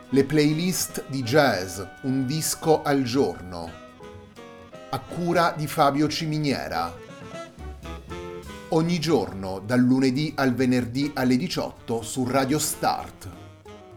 Le playlist di jazz, un disco al giorno, a cura di Fabio Ciminiera. Ogni giorno, dal lunedì al venerdì alle 18 su Radio Start.